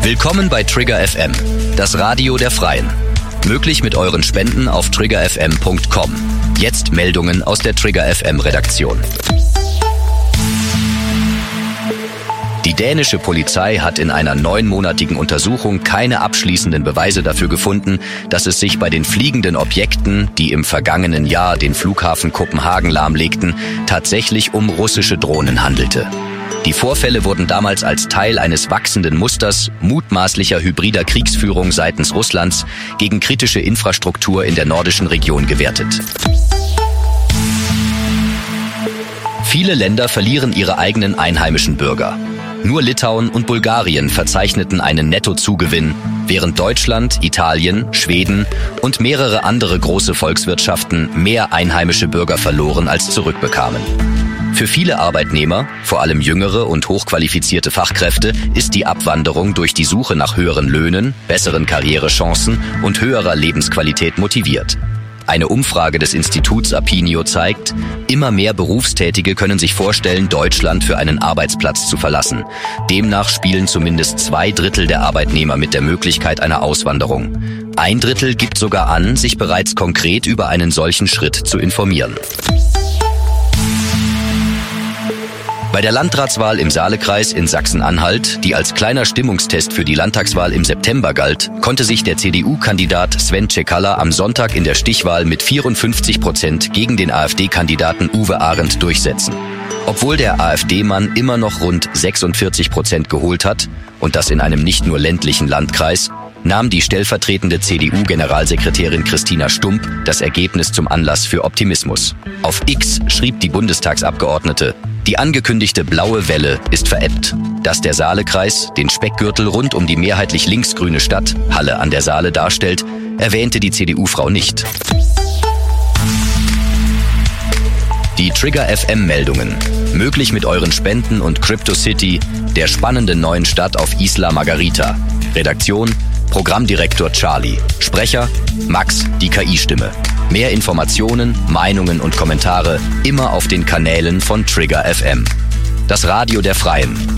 Willkommen bei Trigger FM, das Radio der Freien. Möglich mit euren Spenden auf triggerfm.com. Jetzt Meldungen aus der Trigger FM Redaktion. Die dänische Polizei hat in einer 9-monatigen Untersuchung keine abschließenden Beweise dafür gefunden, dass es sich bei den fliegenden Objekten, die im vergangenen Jahr den Flughafen Kopenhagen lahmlegten, tatsächlich um russische Drohnen handelte. Die Vorfälle wurden damals als Teil eines wachsenden Musters mutmaßlicher hybrider Kriegsführung seitens Russlands gegen kritische Infrastruktur in der nordischen Region gewertet. Viele Länder verlieren ihre eigenen einheimischen Bürger. Nur Litauen und Bulgarien verzeichneten einen Nettozugewinn, während Deutschland, Italien, Schweden und mehrere andere große Volkswirtschaften mehr einheimische Bürger verloren als zurückbekamen. Für viele Arbeitnehmer, vor allem jüngere und hochqualifizierte Fachkräfte, ist die Abwanderung durch die Suche nach höheren Löhnen, besseren Karrierechancen und höherer Lebensqualität motiviert. Eine Umfrage des Instituts Apinio zeigt, immer mehr Berufstätige können sich vorstellen, Deutschland für einen Arbeitsplatz zu verlassen. Demnach spielen zumindest 2/3 der Arbeitnehmer mit der Möglichkeit einer Auswanderung. 1/3 gibt sogar an, sich bereits konkret über einen solchen Schritt zu informieren. Bei der Landratswahl im Saalekreis in Sachsen-Anhalt, die als kleiner Stimmungstest für die Landtagswahl im September galt, konnte sich der CDU-Kandidat Sven Cekala am Sonntag in der Stichwahl mit 54% gegen den AfD-Kandidaten Uwe Arendt durchsetzen. Obwohl der AfD-Mann immer noch rund 46% geholt hat, und das in einem nicht nur ländlichen Landkreis, nahm die stellvertretende CDU-Generalsekretärin Christina Stump das Ergebnis zum Anlass für Optimismus. Auf X schrieb die Bundestagsabgeordnete: Die angekündigte blaue Welle ist verebbt. Dass der Saalekreis den Speckgürtel rund um die mehrheitlich linksgrüne Stadt Halle an der Saale darstellt, erwähnte die CDU-Frau nicht. Die Trigger FM-Meldungen. Möglich mit euren Spenden und CryptoCity, der spannenden neuen Stadt auf Isla Margarita. Redaktion: Programmdirektor Charlie. Sprecher: Max, die KI-Stimme. Mehr Informationen, Meinungen und Kommentare immer auf den Kanälen von Trigger FM. Das Radio der Freien.